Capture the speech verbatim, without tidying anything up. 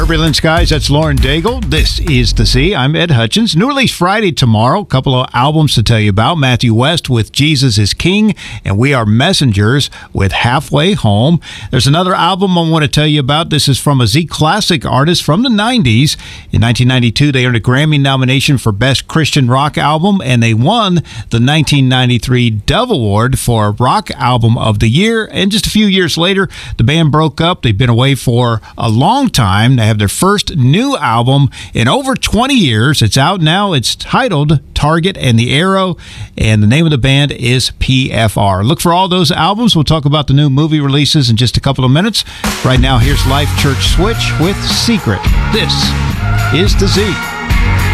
Turbulent Skies, that's Lauren Daigle. This is The Z. I'm Ed Hutchins. New release Friday tomorrow. A couple of albums to tell you about. Matthew West with Jesus is King, and We Are Messengers with Halfway Home. There's another album I want to tell you about. This is from a Z Classic artist from the nineties. In nineteen ninety-two, they earned a Grammy nomination for Best Christian Rock Album, and they won the nineteen ninety-three Dove Award for Rock Album of the Year. And just a few years later, the band broke up. They've been away for a long time. They have their first new album in over twenty years. It's out now. It's titled Target and the Arrow, and the name of the band is P F R. Look for all those albums. We'll talk about the new movie releases in just a couple of minutes. Right now, here's Life Church Switch with Secret. This is The Z.